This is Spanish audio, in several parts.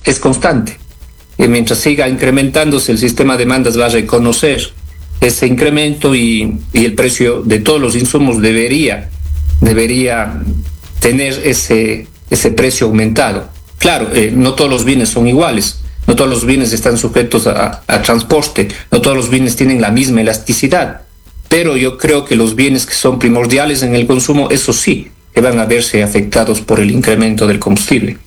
es constante. Mientras siga incrementándose, el sistema de demandas va a reconocer ese incremento y el precio de todos los insumos debería tener ese precio aumentado. Claro, no todos los bienes son iguales, no todos los bienes están sujetos a transporte, no todos los bienes tienen la misma elasticidad, pero yo creo que los bienes que son primordiales en el consumo, eso sí, que van a verse afectados por el incremento del combustible.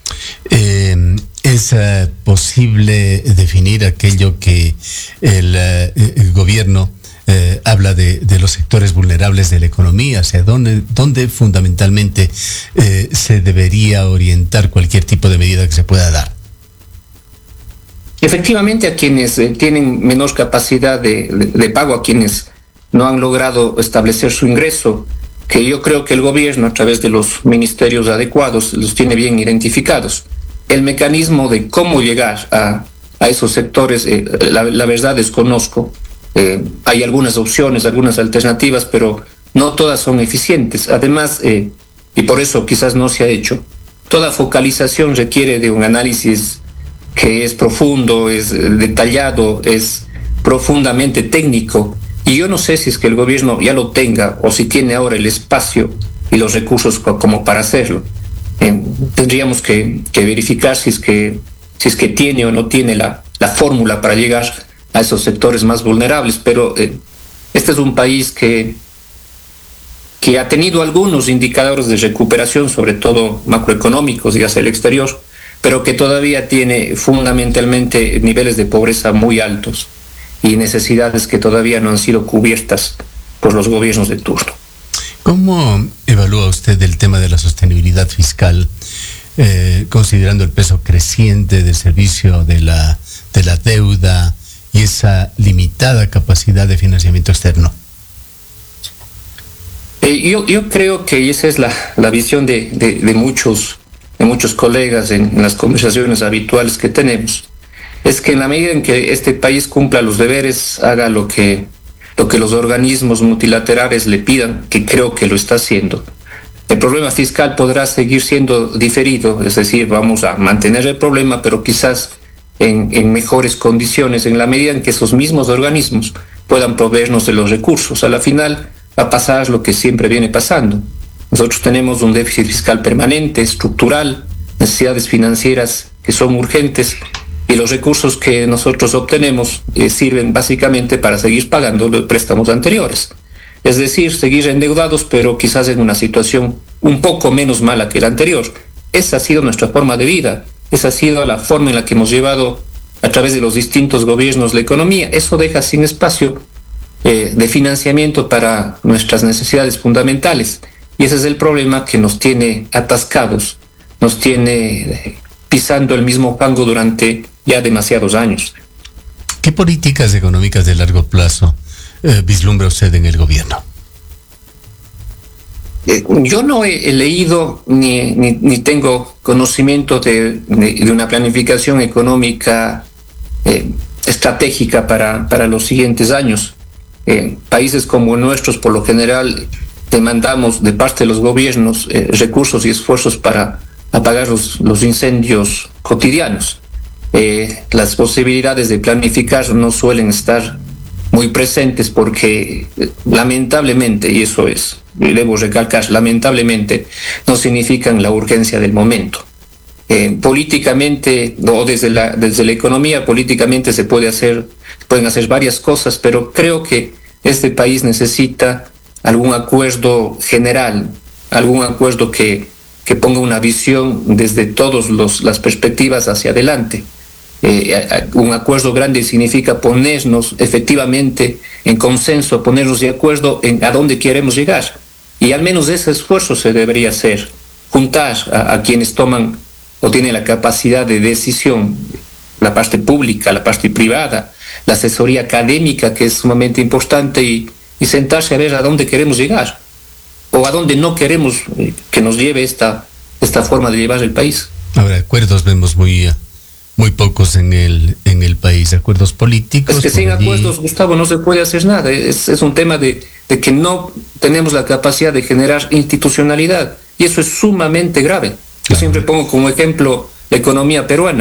¿Es posible definir aquello que el gobierno habla de los sectores vulnerables de la economía? O sea, ¿dónde fundamentalmente se debería orientar cualquier tipo de medida que se pueda dar? Efectivamente, a quienes tienen menor capacidad de pago, a quienes no han logrado establecer su ingreso, que yo creo que el gobierno, a través de los ministerios adecuados, los tiene bien identificados. El mecanismo de cómo llegar a esos sectores, la verdad desconozco. Hay algunas opciones, algunas alternativas, pero no todas son eficientes. Además, y por eso quizás no se ha hecho, toda focalización requiere de un análisis que es profundo, es detallado, es profundamente técnico. Y yo no sé si es que el gobierno ya lo tenga o si tiene ahora el espacio y los recursos como para hacerlo. Tendríamos que verificar si es que tiene o no tiene la fórmula para llegar a esos sectores más vulnerables, pero este es un país que ha tenido algunos indicadores de recuperación, sobre todo macroeconómicos y hacia el exterior, pero que todavía tiene fundamentalmente niveles de pobreza muy altos y necesidades que todavía no han sido cubiertas por los gobiernos de turno. ¿Cómo evalúa usted el tema de la sostenibilidad fiscal, considerando el peso creciente del servicio de la deuda y esa limitada capacidad de financiamiento externo? Yo creo que esa es la visión de muchos colegas en las conversaciones habituales que tenemos. Es que en la medida en que este país cumpla los deberes, haga lo que los organismos multilaterales le pidan, que creo que lo está haciendo, el problema fiscal podrá seguir siendo diferido, es decir, vamos a mantener el problema, pero quizás en mejores condiciones, en la medida en que esos mismos organismos puedan proveernos de los recursos. A la final va a pasar lo que siempre viene pasando. Nosotros tenemos un déficit fiscal permanente, estructural, necesidades financieras que son urgentes, y los recursos que nosotros obtenemos sirven básicamente para seguir pagando los préstamos anteriores. Es decir, seguir endeudados, pero quizás en una situación un poco menos mala que la anterior. Esa ha sido nuestra forma de vida, esa ha sido la forma en la que hemos llevado a través de los distintos gobiernos la economía. Eso deja sin espacio de financiamiento para nuestras necesidades fundamentales. Y ese es el problema que nos tiene atascados, nos tiene pisando el mismo fango durante ya demasiados años. ¿Qué políticas económicas de largo plazo vislumbra usted en el gobierno? Yo no he leído ni tengo conocimiento de una planificación económica estratégica para los siguientes años. Países como nuestros, por lo general, demandamos de parte de los gobiernos recursos y esfuerzos para apagar los incendios cotidianos. Las posibilidades de planificar no suelen estar muy presentes porque lamentablemente, y eso es, debo recalcar, lamentablemente no significan la urgencia del momento. Políticamente, o desde la economía, políticamente pueden hacer varias cosas, pero creo que este país necesita algún acuerdo general, algún acuerdo que ponga una visión desde todas las perspectivas hacia adelante. Un acuerdo grande significa ponernos efectivamente en consenso, ponernos de acuerdo en a dónde queremos llegar. Y al menos ese esfuerzo se debería hacer, juntar a quienes toman o tienen la capacidad de decisión, la parte pública, la parte privada, la asesoría académica, que es sumamente importante, y sentarse a ver a dónde queremos llegar o a dónde no queremos que nos lleve esta forma de llevar el país. Ahora, acuerdos vemos muy pocos en el país, acuerdos políticos. Es que sin acuerdos, Gustavo, no se puede hacer nada. Es un tema de que no tenemos la capacidad de generar institucionalidad, y eso es sumamente grave. Yo siempre pongo como ejemplo la economía peruana.